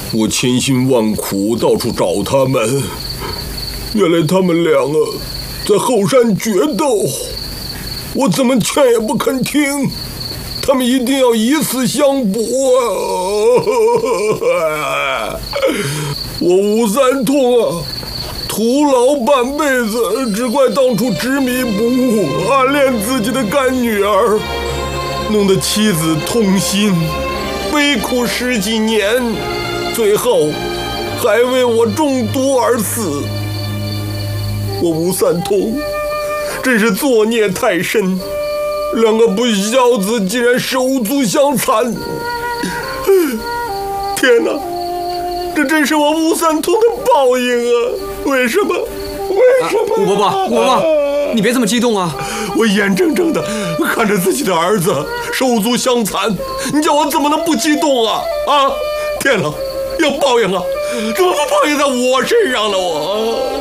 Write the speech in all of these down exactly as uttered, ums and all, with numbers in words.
我千辛万苦到处找他们，原来他们两个在后山决斗，我怎么劝也不肯听，他们一定要以死相搏啊！我吴三通啊，徒劳半辈子，只怪当初执迷不悟，暗恋自己的干女儿，弄得妻子痛心，悲苦十几年，最后还为我中毒而死。我吴三通真是作孽太深，两个不孝子竟然手足相残！天哪，这真是我吴三通的报应啊！为什么？为什么？ 吴伯伯，吴伯伯，你别这么激动啊！ 我眼睁睁的看着自己的儿子手足相残，你叫我怎么能不激动啊？啊！天哪，要报应啊！怎么不报应在我身上呢？我。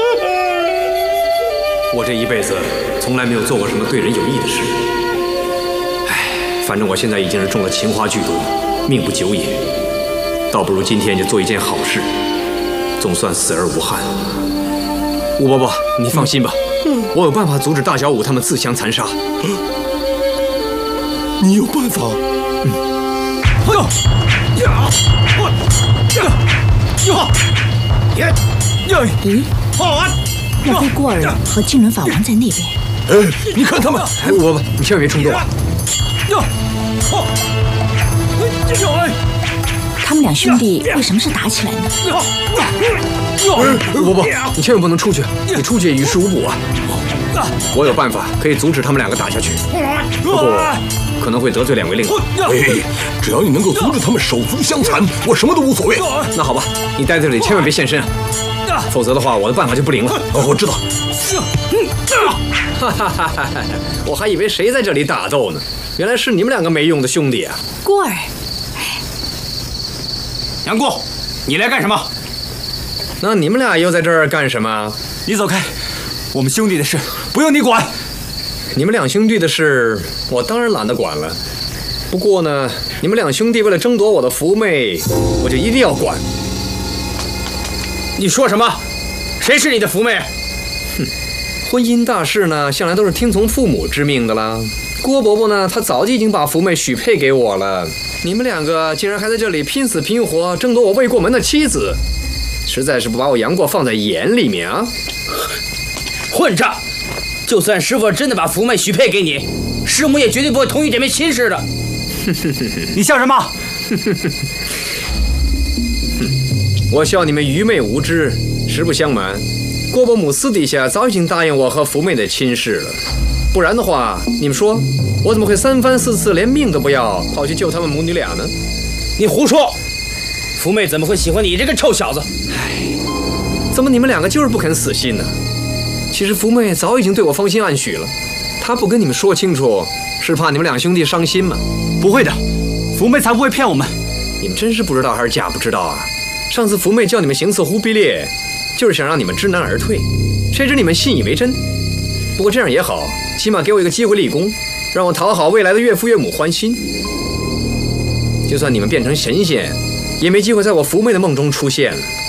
我这一辈子从来没有做过什么对人有益的事。唉，反正我现在已经是中了情花剧毒，命不久也，倒不如今天就做一件好事，总算死而无憾。吴伯伯，你放心吧，嗯、我有办法阻止大小五他们自相残杀。 你有办法？ 嗯。哎呦！呀！呀！呀！呀！ 咦？ 好！ 莫非孤儿和金轮法王在那边？ 哎，你看他们！ 哎，吴伯伯，你千万别冲动啊！呀！ 他们两兄弟为什么是打起来呢？ 吴伯伯，你千万不能出去，你出去也于事无补啊！我有办法可以阻止他们两个打下去，不过可能会得罪两位令王。 哎，只要你能够阻止他们手足相残，我什么都无所谓。 那好吧，你待在这里千万别现身啊！否则的话，我的办法就不灵了。 哦，我知道。 哈哈哈哈！我还以为谁在这里打斗呢，原来是你们两个没用的兄弟啊！ 孤儿， 杨过，你来干什么？ 那你们俩又在这儿干什么？ 你走开，我们兄弟的事不用你管。 你们两兄弟的事，我当然懒得管了。不过呢，你们两兄弟为了争夺我的福妹，我就一定要管。 你说什么？谁是你的福妹？ 哼，婚姻大事呢，向来都是听从父母之命的啦。郭伯伯呢，他早就已经把福妹许配给我了。你们两个竟然还在这里拼死拼活争夺我未过门的妻子，实在是不把我杨过放在眼里面啊！ 混账！就算师傅真的把福妹许配给你，师母也绝对不会同意这门亲事的。你笑什么？ 我笑你们愚昧无知。实不相瞒，郭伯母私底下早已经答应我和福妹的亲事了。不然的话，你们说我怎么会三番四次连命都不要，跑去救他们母女俩呢？ 你胡说！福妹怎么会喜欢你这个臭小子？ 唉，怎么你们两个就是不肯死心呢？其实福妹早已经对我芳心暗许了，她不跟你们说清楚，是怕你们两兄弟伤心吗？ 不会的，福妹才不会骗我们。 你们真是不知道还是假不知道啊？上次福妹叫你们行刺忽必烈，就是想让你们知难而退，谁知你们信以为真。不过这样也好，起码给我一个机会立功，让我讨好未来的岳父岳母欢心。就算你们变成神仙，也没机会在我福妹的梦中出现了。